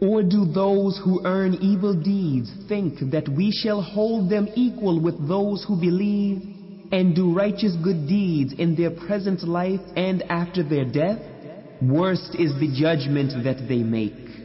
Or do those who earn evil deeds think that we shall hold them equal with those who believe and do righteous good deeds in their present life and after their death? Worst is the judgment that they make.